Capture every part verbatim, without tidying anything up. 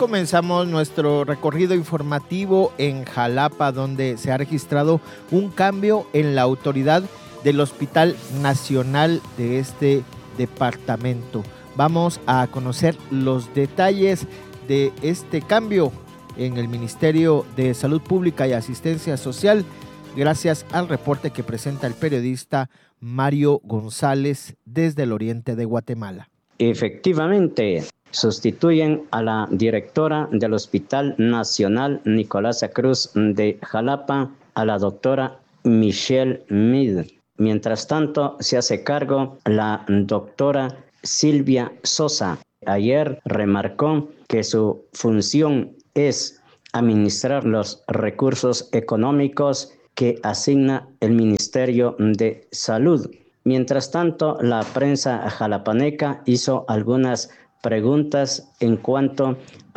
comenzamos nuestro recorrido informativo en Jalapa, donde se ha registrado un cambio en la autoridad del Hospital Nacional de este departamento. Vamos a conocer los detalles de este cambio en el Ministerio de Salud Pública y Asistencia Social, gracias al reporte que presenta el periodista Mario González desde el oriente de Guatemala. Efectivamente, sustituyen a la directora del Hospital Nacional Nicolás Cruz de Jalapa, a la doctora Michelle Mid. Mientras tanto, se hace cargo la doctora Silvia Sosa. Ayer remarcó que su función es administrar los recursos económicos que asigna el Ministerio de Salud. Mientras tanto, la prensa jalapaneca hizo algunas preguntas en cuanto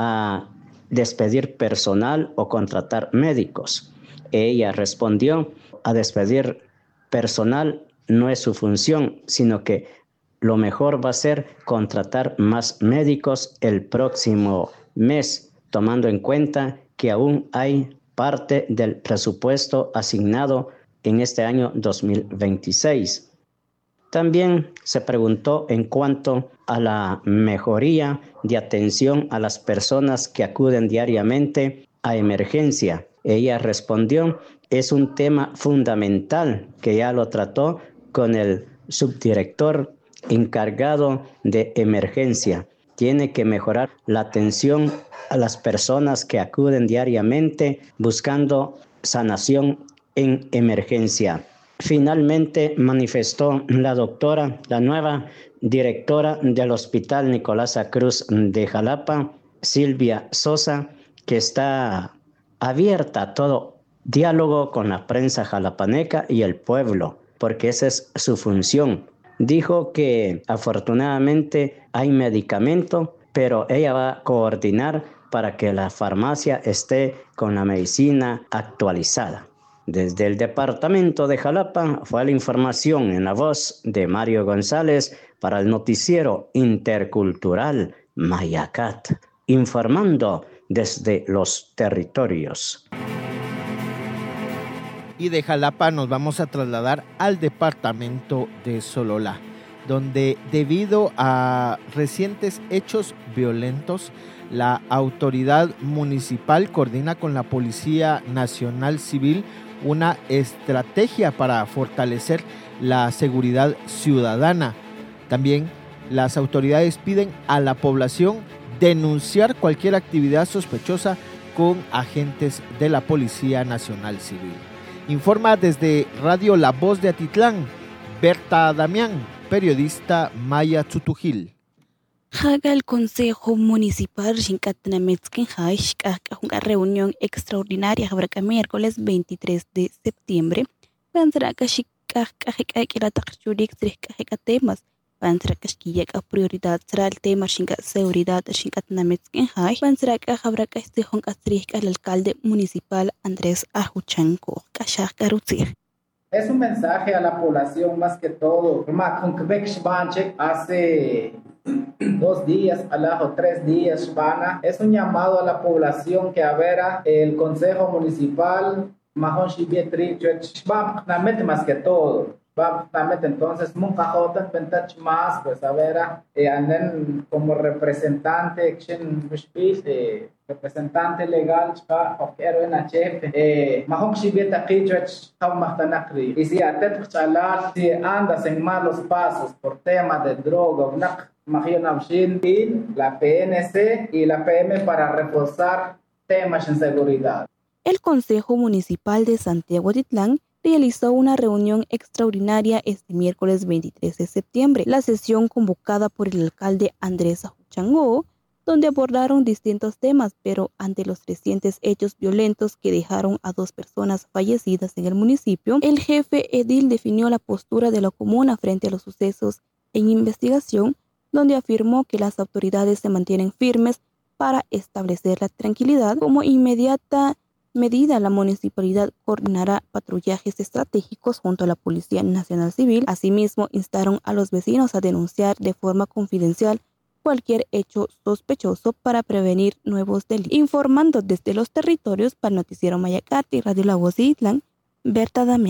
a despedir personal o contratar médicos. Ella respondió: a despedir personal no es su función, sino que lo mejor va a ser contratar más médicos el próximo mes, tomando en cuenta que aún hay parte del presupuesto asignado en este año dos mil veintiséis. También se preguntó en cuanto a la mejoría de atención a las personas que acuden diariamente a emergencia. Ella respondió: es un tema fundamental que ya lo trató con el subdirector encargado de emergencia. Tiene que mejorar la atención a las personas que acuden diariamente buscando sanación en emergencia. Finalmente manifestó la doctora, la nueva directora del Hospital Nicolás Cruz de Jalapa, Silvia Sosa, que está abierta a todo diálogo con la prensa jalapaneca y el pueblo, porque esa es su función. Dijo que afortunadamente hay medicamento, pero ella va a coordinar para que la farmacia esté con la medicina actualizada. Desde el departamento de Jalapa fue la información en la voz de Mario González para el noticiero intercultural Mayacat, informando desde los territorios. Y de Jalapa nos vamos a trasladar al departamento de Sololá, donde debido a recientes hechos violentos, la autoridad municipal coordina con la Policía Nacional Civil una estrategia para fortalecer la seguridad ciudadana. También las autoridades piden a la población denunciar cualquier actividad sospechosa con agentes de la Policía Nacional Civil. Informa desde Radio La Voz de Atitlán, Berta Damián, periodista Maya Tzutujil. Haga el Consejo Municipal Xincatnametzkin Haishka, una reunión extraordinaria habrá miércoles veintitrés de septiembre. Pansraka Shikka Kajekakiratakchurik Trikajekatemas. Pansraka Shkiyaka prioridad será el tema Shinka seguridad Xincatnametzkin Hai. Pansraka habrá Stihon Kastrika el alcalde municipal Andrés Ajuchanko. Kashak Karutzir. Es un mensaje a la población más que todo. Hace dos días, o tres días, es un llamado a la población que a ver el Consejo Municipal, más que todo. Entonces, más, pues a ver, eh, como representante, eh, representante legal, eh, y si si andas en malos pasos por temas de droga, la P N C y la P M para reforzar temas en seguridad. El Consejo Municipal de Santiago Atitlán realizó una reunión extraordinaria este miércoles veintitrés de septiembre. La sesión convocada por el alcalde Andrés Ajuchanko, donde abordaron distintos temas, pero ante los recientes hechos violentos que dejaron a dos personas fallecidas en el municipio, el jefe edil definió la postura de la comuna frente a los sucesos en investigación, donde afirmó que las autoridades se mantienen firmes para establecer la tranquilidad. Como inmediata medida, la municipalidad coordinará patrullajes estratégicos junto a la Policía Nacional Civil. Asimismo, instaron a los vecinos a denunciar de forma confidencial cualquier hecho sospechoso para prevenir nuevos delitos. Informando desde los territorios para el Noticiero Mayacat y Radio La Voz de Itlán, Berta Damián.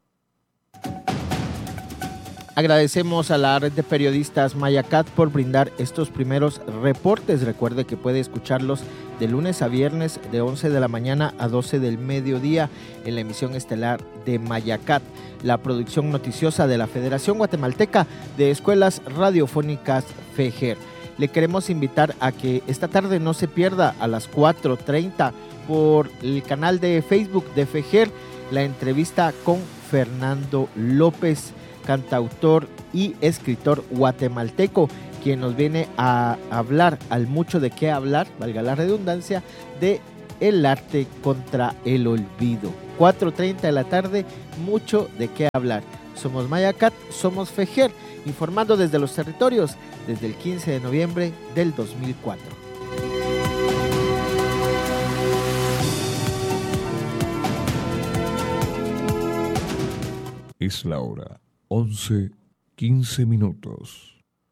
Agradecemos a la red de periodistas Mayacat por brindar estos primeros reportes. Recuerde que puede escucharlos de lunes a viernes de once de la mañana a doce del mediodía en la emisión estelar de Mayacat, la producción noticiosa de la Federación Guatemalteca de Escuelas Radiofónicas FEGER. Le queremos invitar a que esta tarde no se pierda a las cuatro treinta por el canal de Facebook de FEGER la entrevista con Fernando López, cantautor y escritor guatemalteco, quien nos viene a hablar, al mucho de qué hablar, valga la redundancia, de el arte contra el olvido. cuatro treinta de la tarde, mucho de qué hablar. Somos Mayacat, somos FEGER, informando desde los territorios desde el quince de noviembre del dos mil cuatro. Es la hora. once, quince minutos.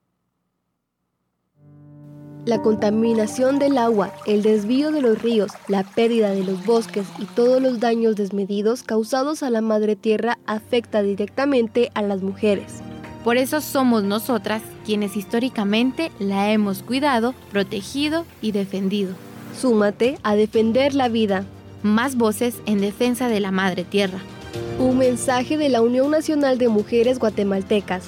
La contaminación del agua, el desvío de los ríos, la pérdida de los bosques y todos los daños desmedidos causados a la madre tierra afecta directamente a las mujeres. Por eso somos nosotras quienes históricamente la hemos cuidado, protegido y defendido. Súmate a defender la vida. Más voces en defensa de la madre tierra. Un mensaje de la Unión Nacional de Mujeres Guatemaltecas.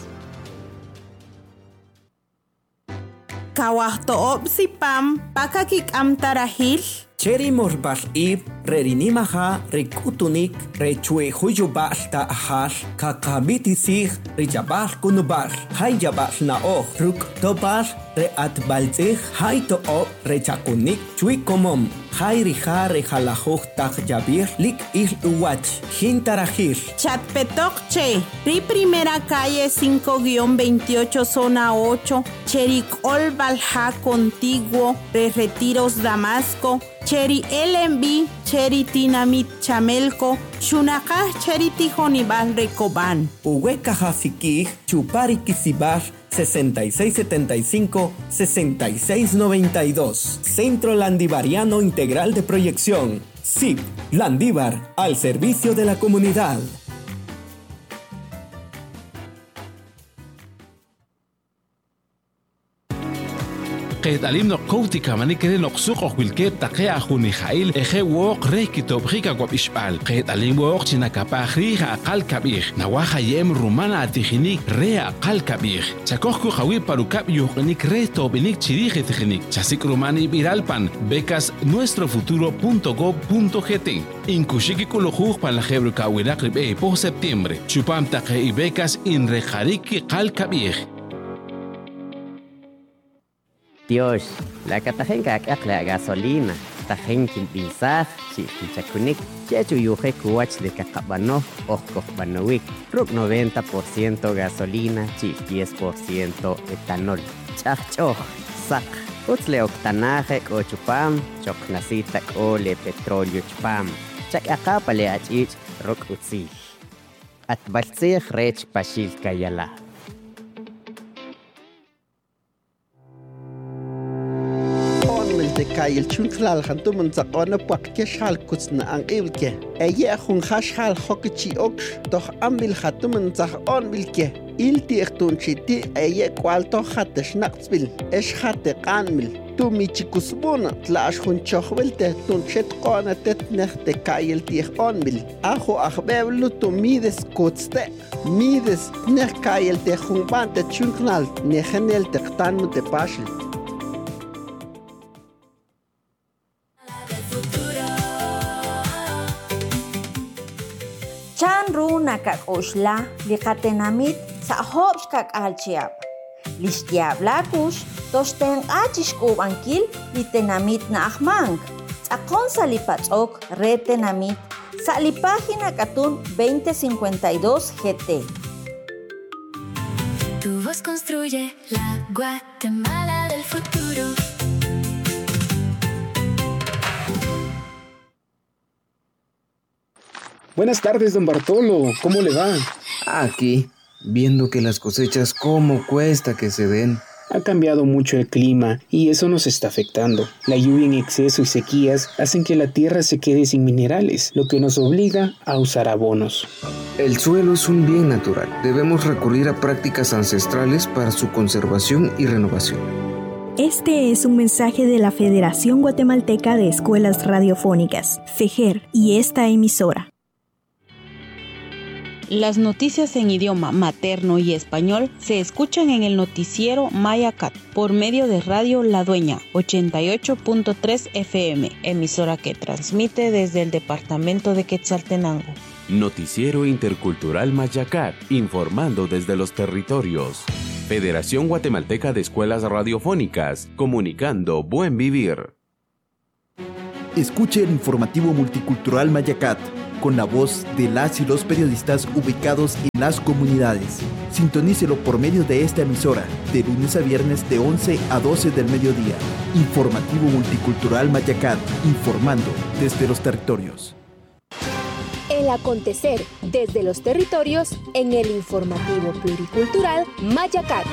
Kawahto'ob si pam, pakakik amtarahil. Cheri morbal ib, rerinimaha, rekutunik, rechue huyubal ta ahal, kakabitisig, rijabal kunubal, hayabal naoh, ruk tobal, reatbalzig, hayto'ob, rechakunik, chui komom, hayrija rejalajuj tak yabir, lik il uwach, jintarajir. Chatpetokche, Ri Primera Calle cinco veintiocho, zona ocho, Cherik Olbalja Contiguo, Re Retiros Damasco, Cheri L M B, Cheri Tinamit Chamelco, Shunaka Cheri Tijonibal Recoban. Uweka Hasikij, Chupari Kisibar, sesenta y seis setenta y cinco, sesenta y seis noventa y dos. Centro Landivariano Integral de Proyección. S I P, Landívar, al servicio de la comunidad. قيد أليم نقوتي كمان كده نقصوق والكيب تقيا خوني خايل إخي وق ريك كتب خيكا قب إشبال قيد أليم وق تنا كبا خريخا أقل كبير نواخا يم رومانا تخنيك ري أقل كبير تكوخكو خوي باروكاب يوخنيك ري توبنيك تشريخي تخنيك تشاسيك روماني بيرالبان becas nuestro futuro punto gob punto gt Inkushiki kulujuj pan la jebru kawilak ribe po septiembre chupam taqe y becas in rejariki qal kabir. Dios, la catajenca la gasolina, tajenkin pisaz, chichakunik, chechu yuje kuach de cacabano, osco banowik, ruk noventa por ciento gasolina, chif diez por ciento etanol, chachoj, sak, utzle octanaje o chupam, choknasita ole petróleo chupam, chak akapale achich, ruk utzi. Atbalzih rech pashil kayala. de kay el chunklal khantum nzaqona pakke shal kutsna an ilke eye khun khashal hokchi oksh doch ambil khatum nzaqon bilke ilti echtun chiti eye kwalto khatesh naqsbil esh khate qanmil tu michikusbuna tlash khun chokhbelte tun chet qona tetnechte kay el tih onbil ajo akhbeblu tu mides kutste mides nek kay el te khun bante chunklal ne khenel te qtan te pashil. Chanru nakakoshla liqatenamit sahobshkak alchiab. Lishtiablakush toshten achishkub ankil litenamit na ahmang. Sakon salipatzok retenamit salipágina katun veinte cincuenta y dos G T. Tu voz construye la Guatemala del futuro. Buenas tardes, don Bartolo. ¿Cómo le va? Aquí, viendo que las cosechas cómo cuesta que se den. Ha cambiado mucho el clima y eso nos está afectando. La lluvia en exceso y sequías hacen que la tierra se quede sin minerales, lo que nos obliga a usar abonos. El suelo es un bien natural. Debemos recurrir a prácticas ancestrales para su conservación y renovación. Este es un mensaje de la Federación Guatemalteca de Escuelas Radiofónicas, FEGER, y esta emisora. Las noticias en idioma materno y español se escuchan en el noticiero Mayacat por medio de Radio La Dueña ochenta y ocho punto tres F M, emisora que transmite desde el departamento de Quetzaltenango. Noticiero Intercultural Mayacat, informando desde los territorios. Federación Guatemalteca de Escuelas Radiofónicas, comunicando buen vivir. Escuche el informativo multicultural Mayacat, con la voz de las y los periodistas ubicados en las comunidades. Sintonícelo por medio de esta emisora, de lunes a viernes de once a doce del mediodía. Informativo multicultural Mayacat, informando desde los territorios. El acontecer desde los territorios en el informativo pluricultural Mayacat.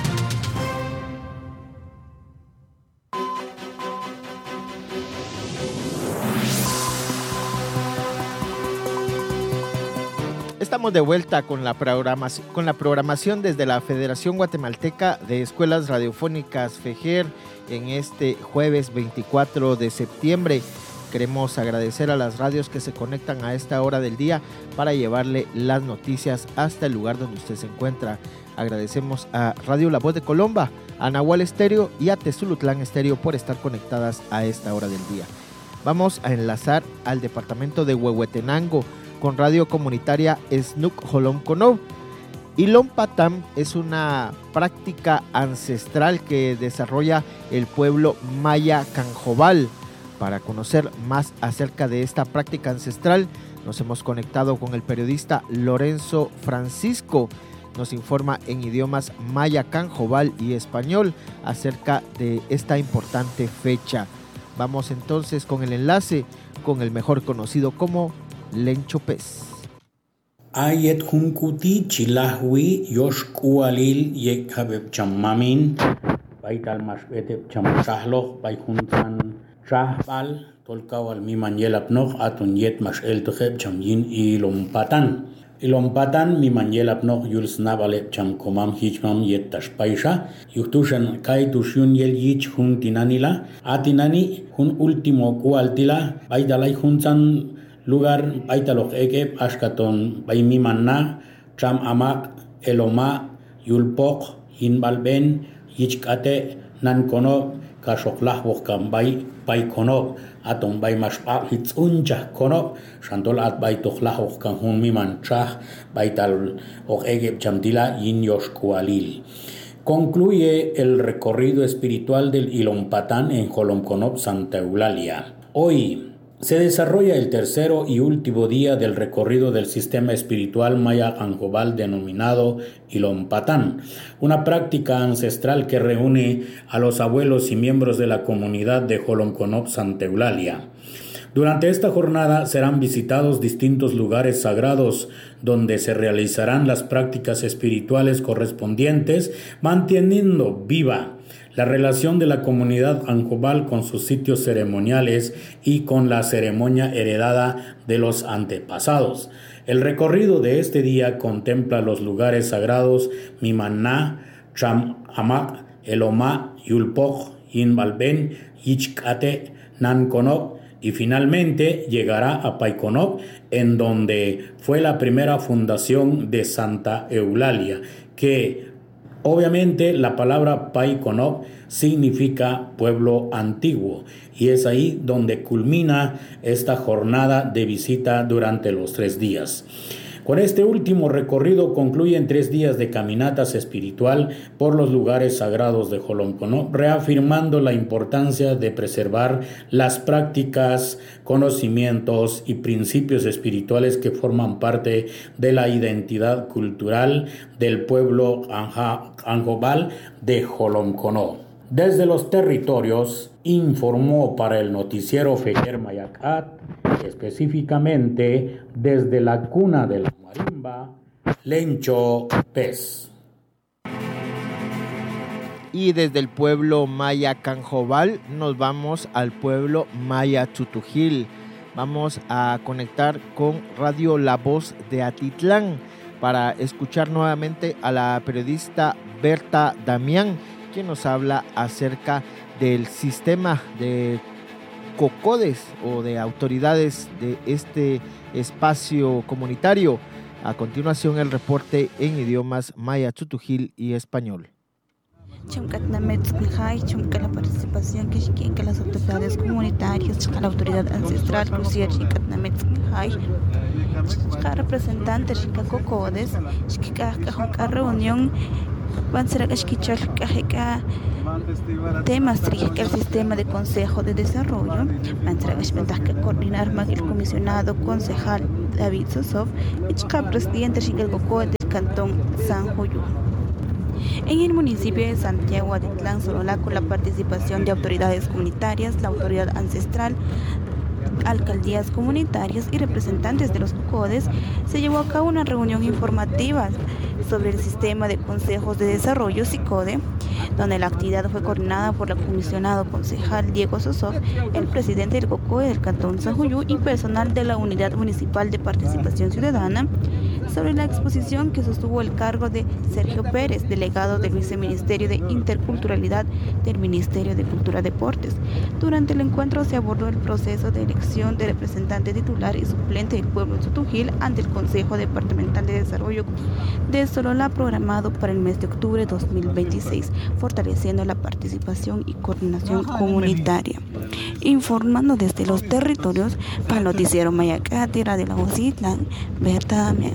Estamos de vuelta con la programación, con la programación desde la Federación Guatemalteca de Escuelas Radiofónicas FEGER en este jueves veinticuatro de septiembre. Queremos agradecer a las radios que se conectan a esta hora del día para llevarle las noticias hasta el lugar donde usted se encuentra. Agradecemos a Radio La Voz de Colomba, a Nahual Estéreo y a Tezulutlán Estéreo por estar conectadas a esta hora del día. Vamos a enlazar al departamento de Huehuetenango con radio comunitaria Esnuk Jolomconov. Ilon Patam es una práctica ancestral que desarrolla el pueblo maya Canjobal. Para conocer más acerca de esta práctica ancestral, nos hemos conectado con el periodista Lorenzo Francisco. Nos informa en idiomas maya, canjobal y español acerca de esta importante fecha. Vamos entonces con el enlace con el mejor conocido como Lencho Pez. Ayet hunkuti chilahwi yoshkualil yekhabeb chamamin baital mashbeteb chamashahloh baihuntan Shahbal, Tolkawal Miman Yelapnoch, Atun Yet Mashel Tuheb Chamyin y Lompatan. Y Lompatan, Miman Yelapnoch, Yuls Nabalep Cham Komam Hichmam Yet Tashpaisha, Yuhtushan Kai Tushun Yel Yich Hun Tinanila, Atinani, Hun Ultimo Kualtila, Baidalai Hunsan Lugar, Baitaloch Ekeb, Ashkaton, Baimimanna, Cham Amak, Eloma, Yulpok, Hinbalben, Yichkate, Nankono, Kashoklah Wokam Bay, Bay Kono, Atom Bay Mashpa, Hitzunja Kono, Shantol at Bay Tochlah Wokam Hun Miman Chah, Baital Ogegeb Chamdila, Yin Yosh Kualil. Concluye el recorrido espiritual del Ilompatán en Jolomconop, Santa Eulalia. Hoy se desarrolla el tercero y último día del recorrido del sistema espiritual maya canjobal denominado Ilompatán, una práctica ancestral que reúne a los abuelos y miembros de la comunidad de Jolomconop, Santa Eulalia. Durante esta jornada serán visitados distintos lugares sagrados donde se realizarán las prácticas espirituales correspondientes, manteniendo viva la relación de la comunidad canjobal con sus sitios ceremoniales y con la ceremonia heredada de los antepasados. El recorrido de este día contempla los lugares sagrados Mimaná, Cham Amak, Eloma, Yulpok, Yinbalben, Yichkate, Nanconop y finalmente llegará a Paiconop, en donde fue la primera fundación de Santa Eulalia, que obviamente la palabra Paiconop significa pueblo antiguo y es ahí donde culmina esta jornada de visita durante los tres días. Con este último recorrido concluyen tres días de caminatas espiritual por los lugares sagrados de Jolomconop, reafirmando la importancia de preservar las prácticas, conocimientos y principios espirituales que forman parte de la identidad cultural del pueblo canjobal de Jolomconop. Desde los territorios, informó para el noticiero FEGER Mayacat, específicamente desde la cuna de la marimba, Lencho Pez. Y desde el pueblo maya Canjobal nos vamos al pueblo maya Chutujil. Vamos a conectar con Radio La Voz de Atitlán para escuchar nuevamente a la periodista Berta Damián, quien nos habla acerca del sistema de COCODES o de autoridades de este espacio comunitario. A continuación el reporte en idiomas maya Chutujil y español. Chumka la participación que que las autoridades comunitarias, la autoridad ancestral, representantes de COCODES, que reunión van a ser temas que el sistema de consejo de desarrollo van a que coordinar el comisionado concejal David Sosov y el presidente del COCODES del cantón San Juyu. En el municipio de Santiago Atitlán, Sololá, con la participación de autoridades comunitarias, la autoridad ancestral, alcaldías comunitarias y representantes de los COCODES, se llevó a cabo una reunión informativa sobre el sistema de consejos de desarrollo SICODE, donde la actividad fue coordinada por el comisionado concejal Diego Sosov, el presidente del COCODE del cantón San Juyu y personal de la Unidad Municipal de Participación Ciudadana, sobre la exposición que sostuvo el cargo de Sergio Pérez, delegado del Viceministerio de Interculturalidad del Ministerio de Cultura y Deportes. Durante el encuentro se abordó el proceso de elección de representante titular y suplente del pueblo de Chutujil ante el Consejo Departamental de Desarrollo de Sololá, programado para el mes de octubre de dos mil veintiséis, fortaleciendo la participación y coordinación comunitaria. Informando desde los territorios para el noticiero Mayacat y Radio La Voz de Atitlán, Berta Damián.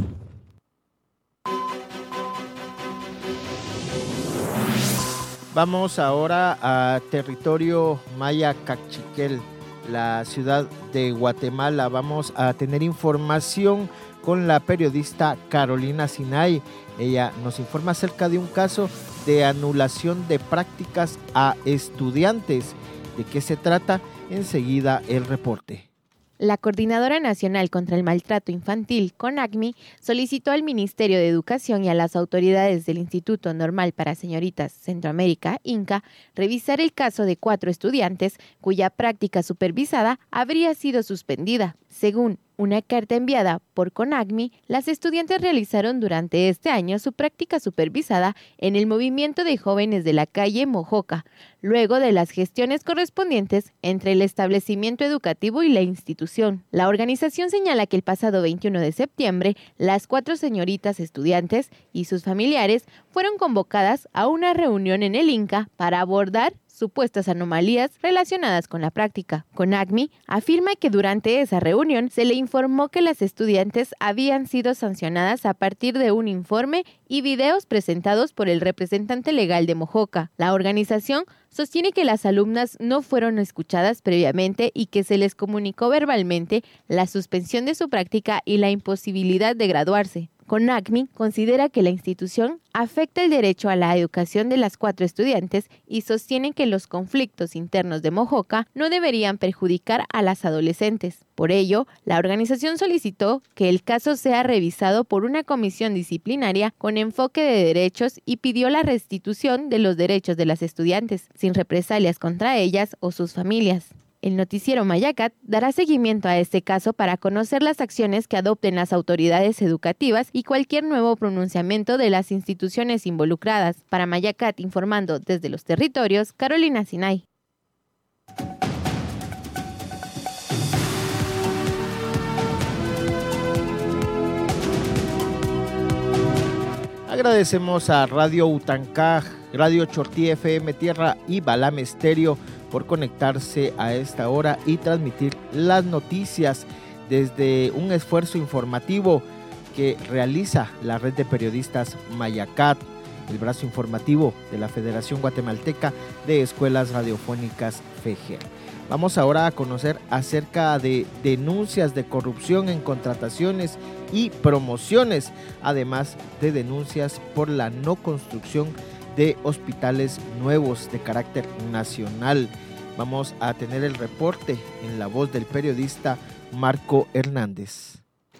Vamos ahora a territorio maya Cachiquel, la ciudad de Guatemala. Vamos a tener información con la periodista Carolina Sinay. Ella nos informa acerca de un caso de anulación de prácticas a estudiantes. ¿De qué se trata? Enseguida el reporte. La Coordinadora Nacional contra el Maltrato Infantil, CONACMI, solicitó al Ministerio de Educación y a las autoridades del Instituto Normal para Señoritas Centroamérica, INCA, revisar el caso de cuatro estudiantes cuya práctica supervisada habría sido suspendida. Según una carta enviada por CONACMI, las estudiantes realizaron durante este año su práctica supervisada en el movimiento de jóvenes de la calle Mojoca, luego de las gestiones correspondientes entre el establecimiento educativo y la institución. La organización señala que el pasado veintiuno de septiembre, las cuatro señoritas estudiantes y sus familiares fueron convocadas a una reunión en el INCA para abordar supuestas anomalías relacionadas con la práctica. CONACMI afirma que durante esa reunión se le informó que las estudiantes habían sido sancionadas a partir de un informe y videos presentados por el representante legal de Mojoca. La organización sostiene que las alumnas no fueron escuchadas previamente y que se les comunicó verbalmente la suspensión de su práctica y la imposibilidad de graduarse. CONACMI considera que la institución afecta el derecho a la educación de las cuatro estudiantes y sostiene que los conflictos internos de Mojoca no deberían perjudicar a las adolescentes. Por ello, la organización solicitó que el caso sea revisado por una comisión disciplinaria con enfoque de derechos y pidió la restitución de los derechos de las estudiantes, sin represalias contra ellas o sus familias. El noticiero Mayacat dará seguimiento a este caso para conocer las acciones que adopten las autoridades educativas y cualquier nuevo pronunciamiento de las instituciones involucradas. Para Mayacat, informando desde los territorios, Carolina Sinay. Agradecemos a Radio Utancaj, Radio Chortí F M Tierra y Balam Estéreo por conectarse a esta hora y transmitir las noticias desde un esfuerzo informativo que realiza la red de periodistas Mayacat, el brazo informativo de la Federación Guatemalteca de Escuelas Radiofónicas FEGER. Vamos ahora a conocer acerca de denuncias de corrupción en contrataciones y promociones, además de denuncias por la no construcción de hospitales nuevos de carácter nacional. Vamos a tener el reporte en la voz del periodista Marco Hernández.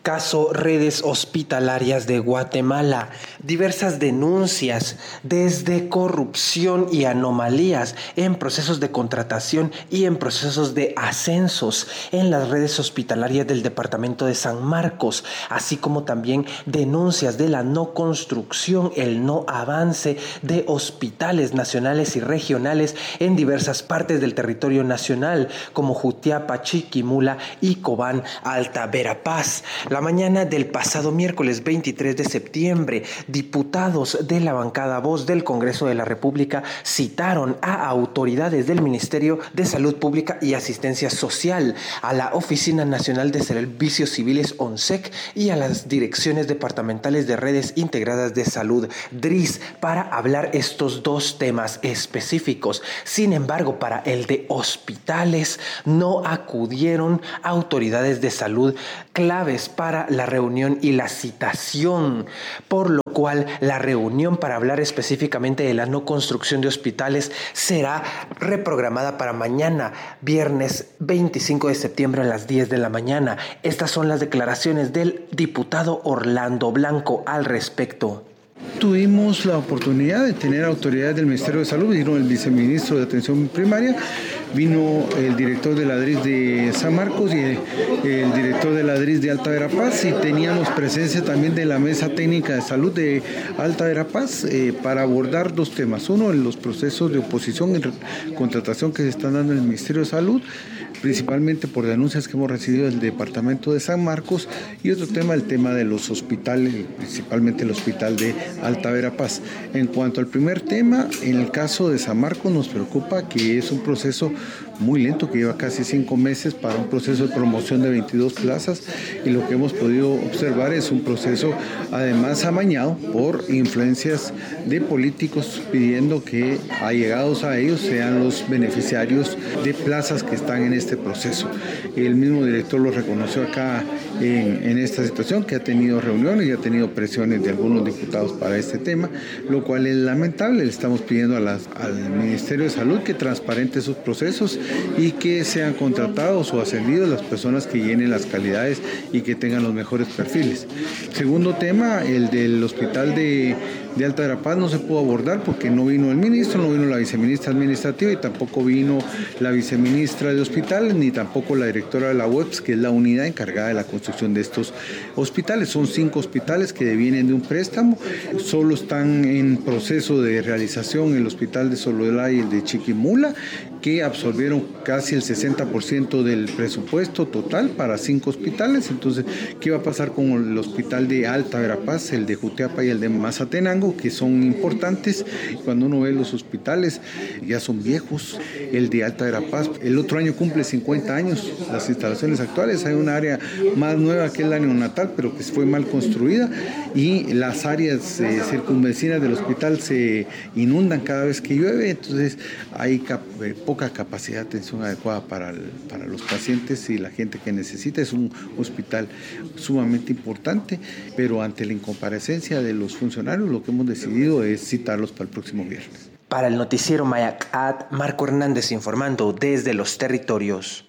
Caso Redes Hospitalarias de Guatemala. Diversas denuncias desde corrupción y anomalías en procesos de contratación y en procesos de ascensos en las redes hospitalarias del departamento de San Marcos, así como también denuncias de la no construcción, el no avance de hospitales nacionales y regionales en diversas partes del territorio nacional, como Jutiapa, Chiquimula y Cobán, Alta Verapaz. La mañana del pasado miércoles veintitrés de septiembre, diputados de la bancada Voz del Congreso de la República citaron a autoridades del Ministerio de Salud Pública y Asistencia Social, a la Oficina Nacional de Servicios Civiles ONSEC y a las direcciones departamentales de redes integradas de salud D R I S para hablar estos dos temas específicos. Sin embargo, para el de hospitales no acudieron autoridades de salud claves para la reunión y la citación, por lo cual la reunión para hablar específicamente de la no construcción de hospitales será reprogramada para mañana, viernes veinticinco de septiembre a las diez de la mañana. Estas son las declaraciones del diputado Orlando Blanco al respecto. Tuvimos la oportunidad de tener autoridades del Ministerio de Salud, vino el viceministro de Atención Primaria, vino el director de la D R I S de San Marcos y el director de la D R I S de Alta Verapaz, y teníamos presencia también de la Mesa Técnica de Salud de Alta Verapaz eh, para abordar dos temas. Uno, los procesos de oposición y contratación que se están dando en el Ministerio de Salud, principalmente por denuncias que hemos recibido del departamento de San Marcos, y otro tema, el tema de los hospitales, principalmente el hospital de Alta Verapaz. En cuanto al primer tema, en el caso de San Marcos nos preocupa que es un proceso muy lento, que lleva casi cinco meses para un proceso de promoción de veintidós plazas, y lo que hemos podido observar es un proceso además amañado por influencias de políticos pidiendo que allegados a ellos sean los beneficiarios de plazas que están en este proceso. El mismo director lo reconoció acá en, en esta situación, que ha tenido reuniones y ha tenido presiones de algunos diputados para este tema, lo cual es lamentable. Le estamos pidiendo a las, al Ministerio de Salud que transparente esos procesos y que sean contratados o ascendidos las personas que llenen las calidades y que tengan los mejores perfiles. Segundo tema, el del hospital de, de Alta Verapaz no se pudo abordar porque no vino el ministro, no vino la viceministra administrativa y tampoco vino la viceministra de hospitales, ni tampoco la directora de la U E P S, que es la unidad encargada de la construcción de estos hospitales. Son cinco hospitales que vienen de un préstamo, solo están en proceso de realización el hospital de Sololá y el de Chiquimula, que absorbieron casi el sesenta por ciento del presupuesto total para cinco hospitales. Entonces, ¿qué va a pasar con el hospital de Alta Verapaz, el de Jutiapa y el de Mazatenango, que son importantes? Cuando uno ve los hospitales, ya son viejos. El de Alta Verapaz, el otro año cumple cincuenta años, las instalaciones actuales. Hay un área más nueva que es la neonatal, pero que fue mal construida, y las áreas eh, circunvecinas del hospital se inundan cada vez que llueve. Entonces, hay cap- eh, poca capacidad de atención adecuada para, el, para los pacientes y la gente que necesita. Es un hospital sumamente importante, pero ante la incomparecencia de los funcionarios, lo que hemos decidido es citarlos para el próximo viernes. Para el noticiero Mayacat, Marco Hernández informando desde los territorios.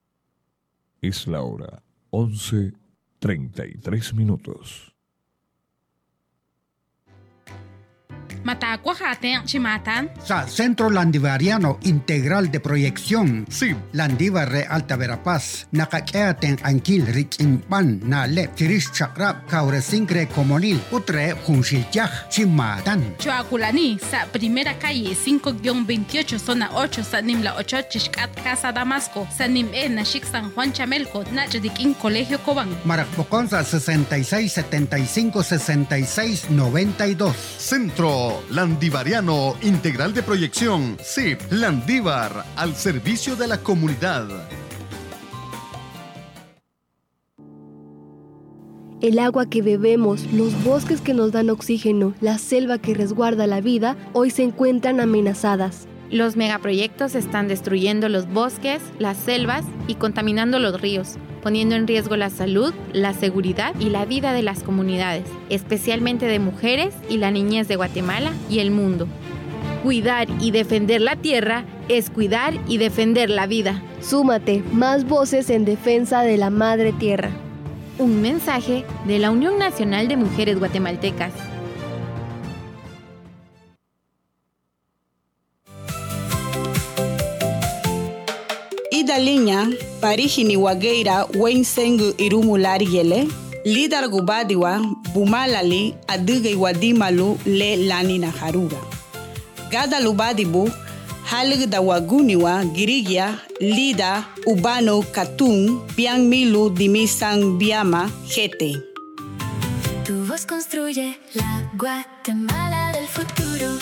Es la hora once treinta y tres minutos. Matacuajate, Chimatan. Sa Centro Landivariano Integral de Proyección. Sí. Landivar Re Alta Verapaz. Nakakeaten Anquil Rikinpan. Nale. Tirish Chakrap. Kauresinkre Comonil. Utre Junshilchaj. Chimatan. Chuaculani. Sa primera calle cinco veintiocho, zona ocho. Sanimla ocho. Chishkat Casa Damasco. Sanim E. Nashik San Juan Chamelco. Nachadikin Colegio Cobán. Maracpoconza sesenta y seis setenta y cinco sesenta y seis noventa y dos. Centro Landivariano Integral de Proyección, C I P Landívar, al servicio de la comunidad. El agua que bebemos, los bosques que nos dan oxígeno, la selva que resguarda la vida, hoy se encuentran amenazadas. Los megaproyectos están destruyendo los bosques, las selvas y contaminando los ríos, poniendo en riesgo la salud, la seguridad y la vida de las comunidades, especialmente de mujeres y la niñez de Guatemala y el mundo. Cuidar y defender la tierra es cuidar y defender la vida. Súmate, más voces en defensa de la madre tierra. Un mensaje de la Unión Nacional de Mujeres Guatemaltecas. Ida linya parihini wageira wensengu irumulari yele lidar gubadiwa bumalali aduge wadimalu le lanina haruga gada lubadibu halig da waguniwa girigia lida ubano katun piang milu dimisang biama jete. Tu voz construye la Guatemala del futuro.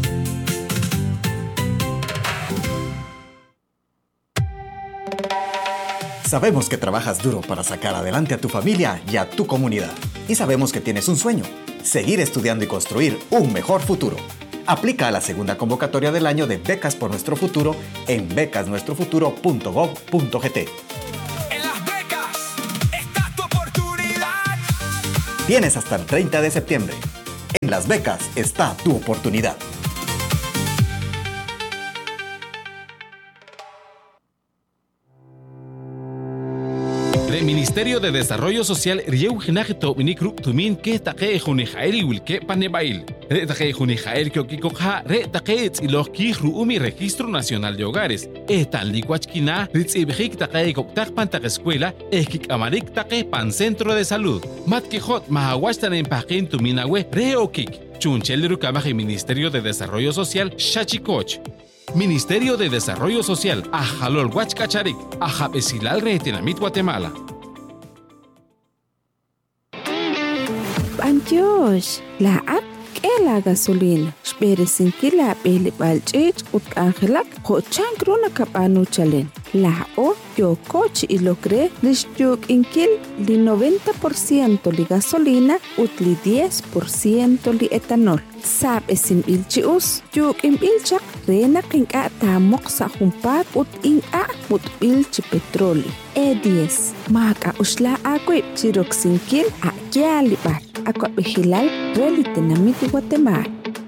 Sabemos que trabajas duro para sacar adelante a tu familia y a tu comunidad. Y sabemos que tienes un sueño, seguir estudiando y construir un mejor futuro. Aplica a la segunda convocatoria del año de Becas por Nuestro Futuro en becas nuestro futuro punto gob punto gt. En las becas está tu oportunidad. Tienes hasta el treinta de septiembre. En las becas está tu oportunidad. El Ministerio de Desarrollo Social Rieu Ginagito Minikru Tumin que taque Junijaeri Wilke Panebail. Re taque Junijaer Kyokikoja, re taque Iloki Ruumi Registro Nacional de Hogares. Estan Licuachkina, Ritzibjik taque Koktak Pantak Escuela, Eskik Amarik taque Pan Centro de Salud. Matkijot Mahawastan en Paquin Tuminawe, Reokik. Chunchel Rukabaje Ministerio de Desarrollo Social, Shachikoch. Ministerio de Desarrollo Social, Ajalol Huachcacharik, Ajabesilal Retenamit Guatemala. Antioch, la app que la gasolina. Espere sin que la pele balchich ut angelak, hochan crona capano chalen. La o yo coche y lo cree, les yuk inkil li noventa por ciento li gasolina ut li diez por ciento li etanol. Sab esim ilchius, yuk im ilchak, rena kinka tamok sa humpat ut inka mut ilchi petroli. E diez, maka usla akwip chirok sinkil a kialipat. Ako Bejilal, Relitenamit Guatemala.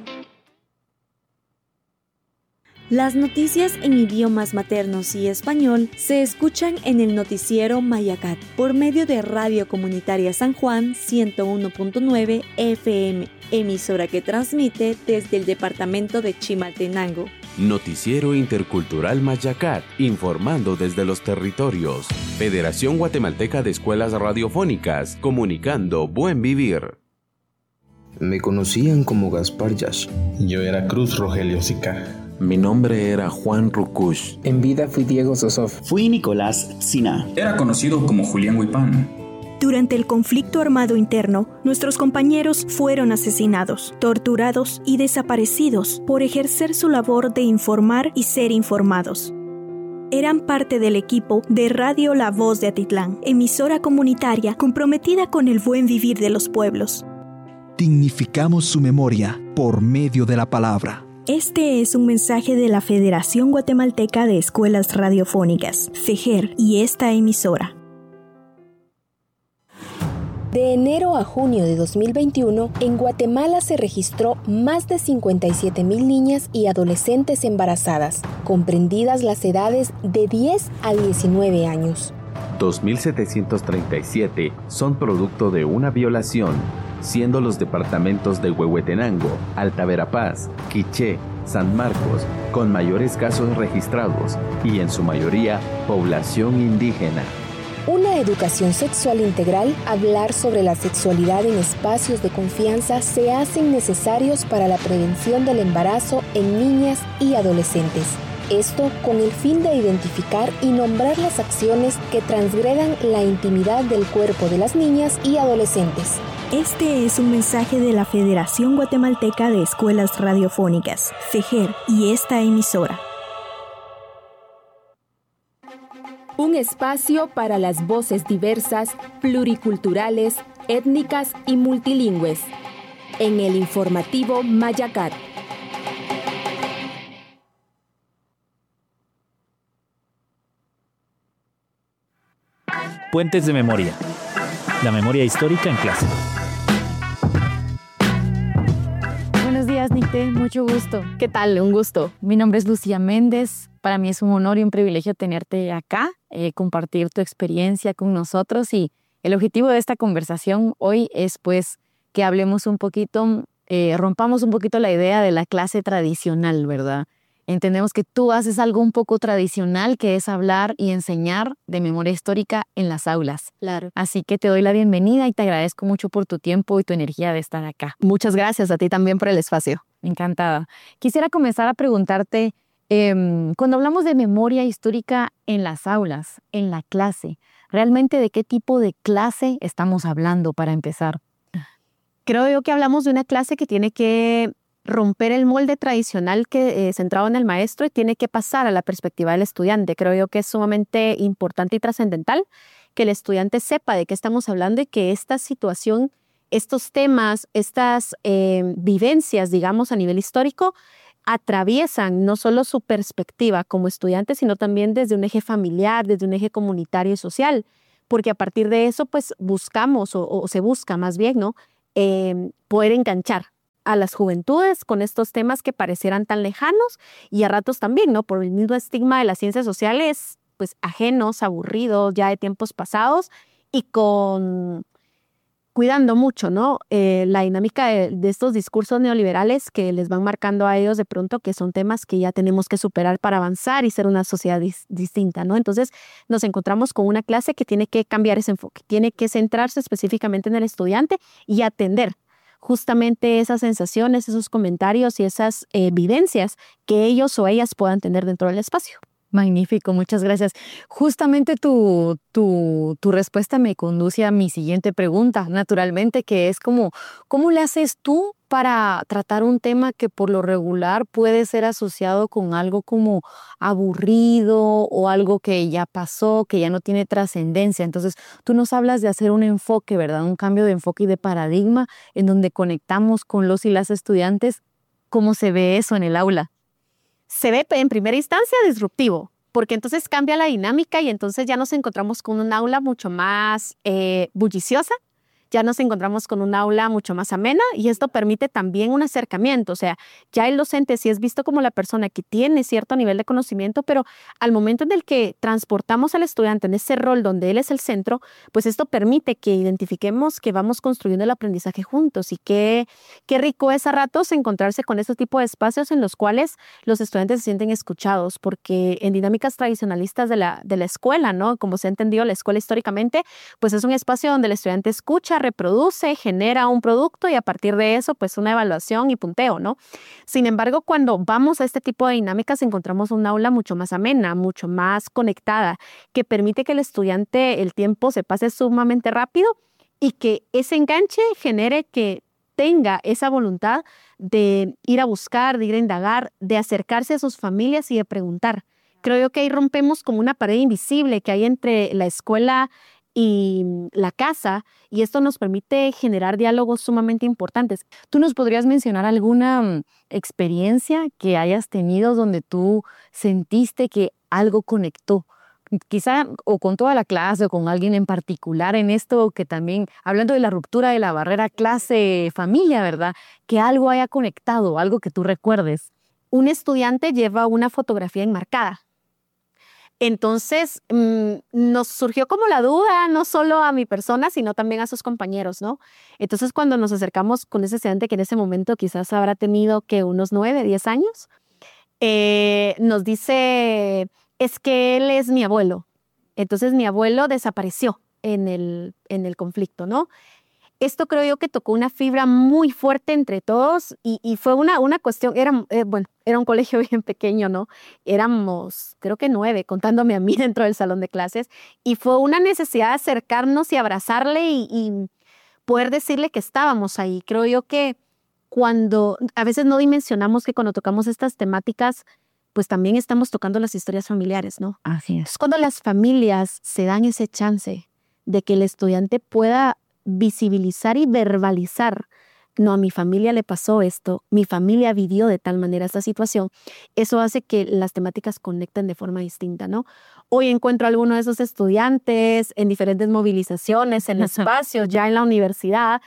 Las noticias en idiomas maternos y español se escuchan en el noticiero Mayacat por medio de Radio Comunitaria San Juan ciento uno punto nueve F M, emisora que transmite desde el departamento de Chimaltenango. Noticiero Intercultural Mayacat, informando desde los territorios. Federación Guatemalteca de Escuelas Radiofónicas, comunicando buen vivir. Me conocían como Gaspar Yash. Yo era Cruz Rogelio Sica. Mi nombre era Juan Rucush. En vida fui Diego Sosof. Fui Nicolás Sina. Era conocido como Julián Huipán. Durante el conflicto armado interno, nuestros compañeros fueron asesinados, torturados y desaparecidos por ejercer su labor de informar y ser informados. Eran parte del equipo de Radio La Voz de Atitlán, emisora comunitaria comprometida con el buen vivir de los pueblos. Dignificamos su memoria por medio de la palabra. Este es un mensaje de la Federación Guatemalteca de Escuelas Radiofónicas, FEGER, y esta emisora. De enero a junio de dos mil veintiuno, en Guatemala se registró más de cincuenta y siete mil niñas y adolescentes embarazadas, comprendidas las edades de diez a diecinueve años. dos mil setecientos treinta y siete son producto de una violación, siendo los departamentos de Huehuetenango, Alta Verapaz, Quiché, San Marcos, con mayores casos registrados y en su mayoría población indígena. Una educación sexual integral, hablar sobre la sexualidad en espacios de confianza se hacen necesarios para la prevención del embarazo en niñas y adolescentes. Esto con el fin de identificar y nombrar las acciones que transgredan la intimidad del cuerpo de las niñas y adolescentes. Este es un mensaje de la Federación Guatemalteca de Escuelas Radiofónicas, FEGER, y esta emisora. Un espacio para las voces diversas, pluriculturales, étnicas y multilingües. En el informativo Mayacat. Puentes de memoria. La memoria histórica en clase. Buenos días, Nicté. Mucho gusto. ¿Qué tal? Un gusto. Mi nombre es Lucía Méndez. Para mí es un honor y un privilegio tenerte acá, eh, compartir tu experiencia con nosotros y El objetivo de esta conversación hoy es pues que hablemos un poquito, eh, rompamos un poquito la idea de la clase tradicional, ¿verdad? Entendemos que tú haces algo un poco tradicional, que es hablar y enseñar de memoria histórica en las aulas. Claro. Así que te doy la bienvenida y te agradezco mucho por tu tiempo y tu energía de estar acá. Muchas gracias a ti también por el espacio. Encantada. Quisiera comenzar a preguntarte, eh, cuando hablamos de memoria histórica en las aulas, en la clase, ¿realmente de qué tipo de clase estamos hablando para empezar? Creo yo que hablamos de una clase que tiene que romper el molde tradicional que eh, centrado en el maestro y tiene que pasar a la perspectiva del estudiante. Creo yo que es sumamente importante y trascendental que el estudiante sepa de qué estamos hablando y que esta situación, estos temas, estas eh, vivencias, digamos, a nivel histórico, atraviesan no solo su perspectiva como estudiante, sino también desde un eje familiar, desde un eje comunitario y social, porque a partir de eso, pues, buscamos, o, o se busca más bien, ¿no?, eh, poder enganchar a las juventudes con estos temas que parecieran tan lejanos y a ratos también, ¿no?, por el mismo estigma de las ciencias sociales, pues ajenos, aburridos, ya de tiempos pasados y con cuidando mucho, ¿no?, eh, la dinámica de, de estos discursos neoliberales que les van marcando a ellos de pronto que son temas que ya tenemos que superar para avanzar y ser una sociedad dis- distinta, ¿no? Entonces nos encontramos con una clase que tiene que cambiar ese enfoque, tiene que centrarse específicamente en el estudiante y atender justamente esas sensaciones, esos comentarios y esas eh, vivencias que ellos o ellas puedan tener dentro del espacio. Magnífico, muchas gracias. Justamente tu, tu, tu respuesta me conduce a mi siguiente pregunta, naturalmente, que es como, ¿cómo le haces tú para tratar un tema que por lo regular puede ser asociado con algo como aburrido o algo que ya pasó, que ya no tiene trascendencia? Entonces, tú nos hablas de hacer un enfoque, ¿verdad? Un cambio de enfoque y de paradigma en donde conectamos con los y las estudiantes. ¿Cómo se ve eso en el aula? Se ve en primera instancia disruptivo, porque entonces cambia la dinámica y entonces ya nos encontramos con un aula mucho más eh, bulliciosa, ya nos encontramos con un aula mucho más amena y esto permite también un acercamiento. O sea, ya el docente sí es visto como la persona que tiene cierto nivel de conocimiento, pero al momento en el que transportamos al estudiante en ese rol donde él es el centro, pues esto permite que identifiquemos que vamos construyendo el aprendizaje juntos y qué, qué rico es a ratos encontrarse con este tipo de espacios en los cuales los estudiantes se sienten escuchados, porque en dinámicas tradicionalistas de la, de la escuela, ¿no?, como se ha entendido la escuela históricamente, pues es un espacio donde el estudiante escucha, reproduce, genera un producto y a partir de eso, pues una evaluación y punteo, ¿no? Sin embargo, cuando vamos a este tipo de dinámicas, encontramos un aula mucho más amena, mucho más conectada, que permite que el estudiante, el tiempo se pase sumamente rápido y que ese enganche genere que tenga esa voluntad de ir a buscar, de ir a indagar, de acercarse a sus familias y de preguntar. Creo yo que ahí rompemos como una pared invisible que hay entre la escuela y la casa, y esto nos permite generar diálogos sumamente importantes. ¿Tú nos podrías mencionar alguna um, experiencia que hayas tenido donde tú sentiste que algo conectó? Quizá o con toda la clase o con alguien en particular en esto, que también, hablando de la ruptura de la barrera clase-familia, ¿verdad?, que algo haya conectado, algo que tú recuerdes. Un estudiante lleva una fotografía enmarcada. Entonces, mmm, nos surgió como la duda, no solo a mi persona, sino también a sus compañeros, ¿no? Entonces, cuando nos acercamos con ese estudiante que en ese momento quizás habrá tenido que unos nueve, diez años, eh, nos dice, es que él es mi abuelo. Entonces, mi abuelo desapareció en el, en el conflicto, ¿no? Esto creo yo que tocó una fibra muy fuerte entre todos y, y fue una, una cuestión, era, eh, bueno, era un colegio bien pequeño, ¿no? Éramos, creo que nueve, contándome a mí dentro del salón de clases, y fue una necesidad de acercarnos y abrazarle y, y poder decirle que estábamos ahí. Creo yo que cuando, a veces no dimensionamos que cuando tocamos estas temáticas, pues también estamos tocando las historias familiares, ¿no? Así es. Cuando las familias se dan ese chance de que el estudiante pueda visibilizar y verbalizar, no, a mi familia le pasó esto, mi familia vivió de tal manera esta situación, eso hace que las temáticas conecten de forma distinta, ¿no? Hoy encuentro a algunos de esos estudiantes en diferentes movilizaciones, en espacios, ya en la universidad,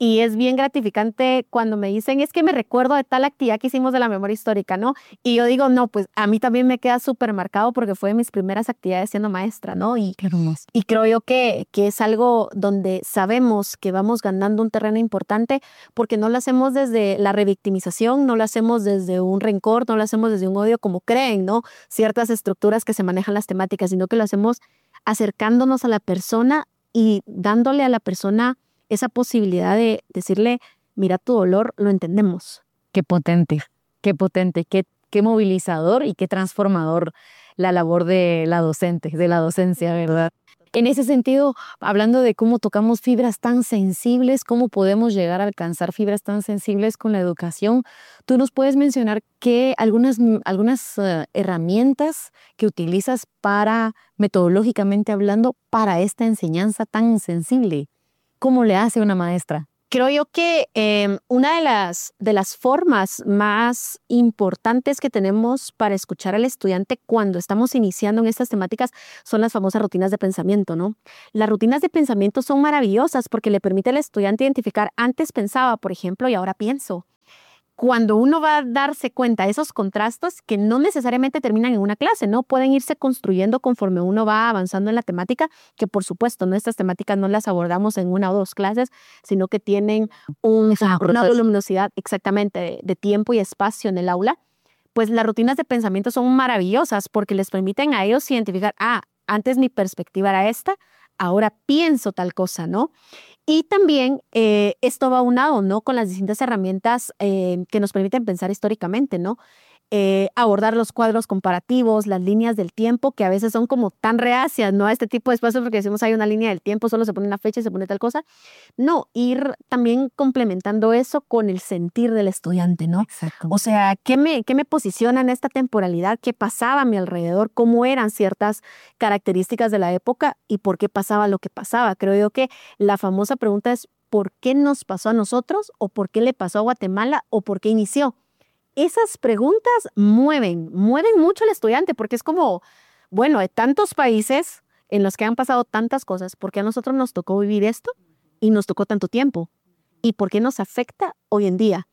Y es bien gratificante cuando me dicen, es que me recuerdo de tal actividad que hicimos de la memoria histórica, ¿no? Y yo digo, no, pues a mí también me queda súper marcado porque fue de mis primeras actividades siendo maestra, ¿no? Y, Qué hermoso. y creo yo que, que es algo donde sabemos que vamos ganando un terreno importante porque no lo hacemos desde la revictimización, no lo hacemos desde un rencor, no lo hacemos desde un odio como creen, ¿no? Ciertas estructuras que se manejan las temáticas, sino que lo hacemos acercándonos a la persona y dándole a la persona esa posibilidad de decirle, mira tu dolor, lo entendemos. Qué potente, qué potente, qué, qué movilizador y qué transformador la labor de la docente, de la docencia, ¿verdad? En ese sentido, hablando de cómo tocamos fibras tan sensibles, cómo podemos llegar a alcanzar fibras tan sensibles con la educación, ¿tú nos puedes mencionar qué algunas, algunas uh, herramientas que utilizas para, metodológicamente hablando, para esta enseñanza tan sensible? ¿Cómo le hace una maestra? Creo yo que eh, una de las, de las formas más importantes que tenemos para escuchar al estudiante cuando estamos iniciando en estas temáticas son las famosas rutinas de pensamiento, ¿no? Las rutinas de pensamiento son maravillosas porque le permite al estudiante identificar, antes pensaba, por ejemplo, y ahora pienso. Cuando uno va a darse cuenta de esos contrastes que no necesariamente terminan en una clase, ¿no? Pueden irse construyendo conforme uno va avanzando en la temática, que por supuesto, ¿no? Estas temáticas no las abordamos en una o dos clases, sino que tienen un, una voluminosidad exactamente de, de tiempo y espacio en el aula. Pues las rutinas de pensamiento son maravillosas porque les permiten a ellos identificar, ah, antes mi perspectiva era esta, ahora pienso tal cosa, ¿no? Y también eh, esto va unado, ¿no? Con las distintas herramientas eh, que nos permiten pensar históricamente, ¿no? Eh, abordar los cuadros comparativos, las líneas del tiempo, que a veces son como tan reacias, ¿no? A este tipo de espacios porque decimos hay una línea del tiempo, solo se pone una fecha y se pone tal cosa. No, ir también complementando eso con el sentir del estudiante, ¿no? Exacto. O sea, ¿qué me, qué me posiciona en esta temporalidad? ¿Qué pasaba a mi alrededor? ¿Cómo eran ciertas características de la época? ¿Y por qué pasaba lo que pasaba? Creo yo que la famosa pregunta es ¿por qué nos pasó a nosotros? ¿O por qué le pasó a Guatemala? ¿O por qué inició? Esas preguntas mueven, mueven mucho al estudiante porque es como, bueno, de tantos países en los que han pasado tantas cosas, ¿por qué a nosotros nos tocó vivir esto y nos tocó tanto tiempo? ¿Y por qué nos afecta hoy en día?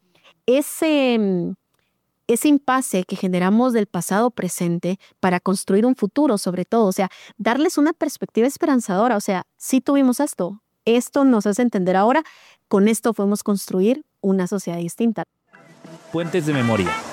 Ese, ese impasse que generamos del pasado presente para construir un futuro sobre todo, o sea, darles una perspectiva esperanzadora, o sea, sí tuvimos esto, esto nos hace entender ahora, con esto podemos construir una sociedad distinta. Puentes de memoria.